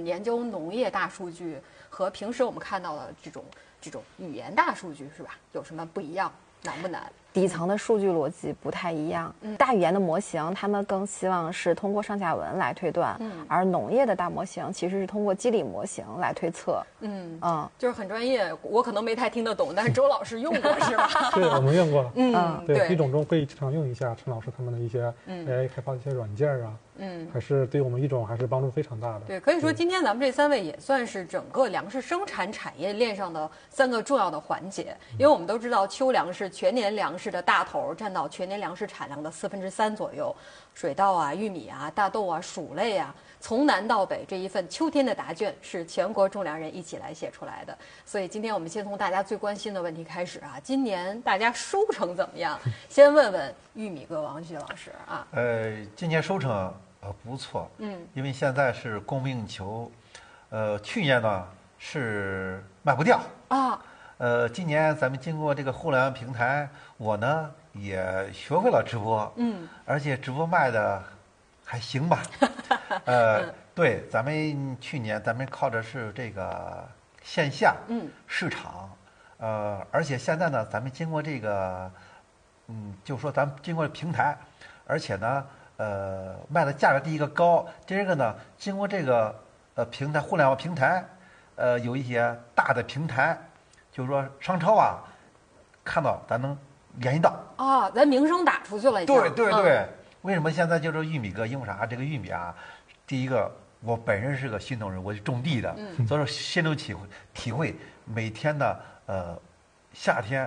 研究农业大数据和平时我们看到的这种语言大数据是吧？有什么不一样？难不难？ 底层的数据逻辑不太一样。大语言的模型，他们更希望是通过上下文来推断，而农业的大模型其实是通过机理模型来推测。 就是很专业，我可能没太听得懂，但是周老师用过是吧？ 对，我们用过。 对， 语种中会经常用一下陈老师他们的一些AI 开发的一些软件啊。还是对我们语种还是帮助非常大的。 对，可以说今天咱们这3位也算是整个粮食生产产业链上的3个重要的环节，因为我们都知道秋粮是全年粮食的大头，占到全年粮食产量的3/4左右。水稻啊、玉米啊、大豆啊、薯类啊，从南到北这一份秋天的答卷是全国种粮人一起来写出来的。所以今天我们先从大家最关心的问题开始啊，今年大家收成怎么样？先问问玉米哥王旭老师啊。 今年收成不错，因为现在是供不应求，去年呢是卖不掉啊， 今年咱们经过这个互联网平台，我呢也学会了直播，而且直播卖的还行吧，对，咱们去年咱们靠的是这个线下市场，而且现在呢，咱们经过这个，就说咱们经过平台，而且呢。卖的价格第一个高，第二个呢，经过这个平台互联网平台，有一些大的平台，就是说商超啊，看到咱能联系到啊，咱名声打出去了已经。 对，为什么现在就是玉米哥？因为啥？这个玉米啊，第一个我本人是个新农人，我是种地的，所以说深有体会，每天的夏天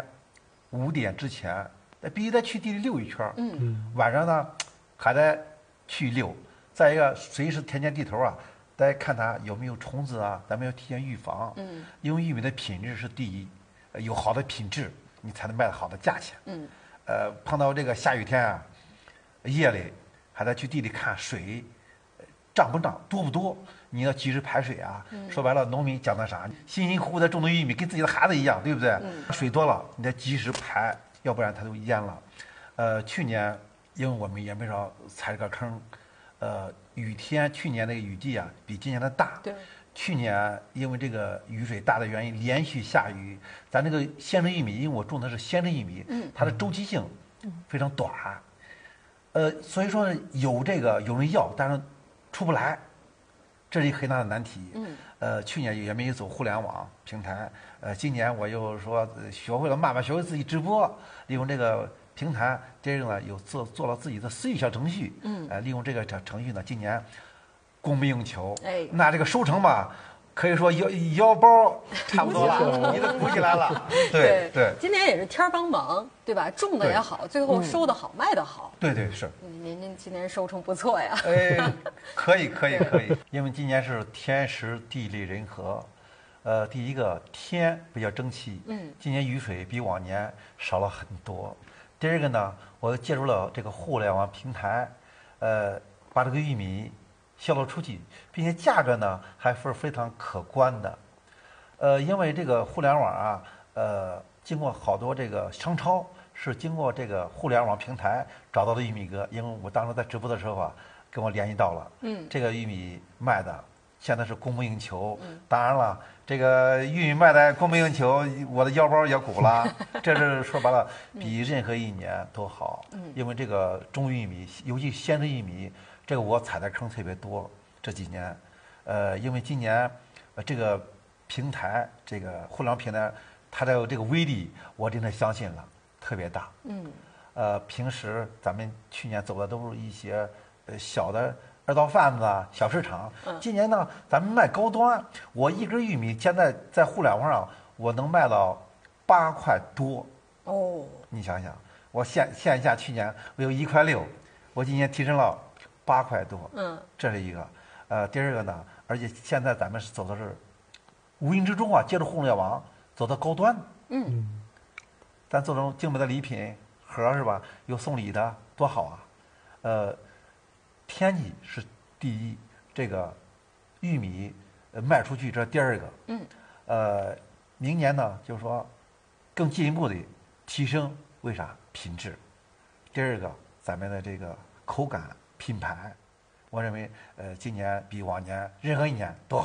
5点之前，必须得去地里溜一圈，晚上呢。还得去溜，再一个随时田间地头啊，得看它有没有虫子啊，咱们要提前预防。因为玉米的品质是第一，有好的品质，你才能卖好的价钱。碰到这个下雨天啊，夜里还得去地里看水涨不涨，多不多，你要及时排水啊。说白了，农民讲的啥？辛辛苦苦的种的玉米，跟自己的孩子一样，对不对？水多了，你得及时排，要不然它就淹了。去年。因为我们也没少踩这个坑，雨天去年那个雨季啊比今年的大。 对。 去年因为这个雨水大的原因，连续下雨，咱这个鲜橙玉米，因为我种的是鲜橙玉米，它的周期性非常短，所以说有人要，但是出不来，这是一个很大的难题。去年也没有走互联网平台，今年我又说学会自己直播，利用这个。平台这个呢有做了自己的私域小程序，利用这个程序呢，今年供不应求，那这个收成吧，可以说腰包差不多了，你都鼓起来了。对， 今年也是天帮忙，对吧？种的也好，最后收的好，卖的好。 对是。 您今年收成不错呀。 可以，因为今年是天时地利人和。第一个天比较争气，今年雨水比往年少了很多。第二个呢，我借助了这个互联网平台，把这个玉米销售出去，并且价格呢还是非常可观的。因为这个互联网啊，经过好多这个商超是经过这个互联网平台找到的玉米哥，因为我当时在直播的时候啊，跟我联系到了，这个玉米卖的现在是供不应求。当然了。这个玉米卖的供不应求，我的腰包也鼓了。这是说白了，比任何一年都好。因为这个种玉米，尤其鲜橙玉米，这个我踩的坑特别多。这几年，因为今年这个平台，这个互联网平台，它的这个威力，我真的相信了，特别大。平时咱们去年走的都是一些小的。2道贩子啊，小市场。今年呢，咱们卖高端。我一根玉米现在在互联网上，我能卖到8块多。你想想，我线下去年我有1块6，我今年提升了8块多。这是一个。第二个呢，而且现在咱们是走的是无形之中啊，借助互联网走到高端。咱做成精美的礼品盒是吧？有送礼的，多好啊。天气是第一，这个玉米卖出去这是第二个。明年呢，就是说更进一步的提升，为啥？品质。第二个，咱们的这个口感、品牌，我认为今年比往年任何一年都好。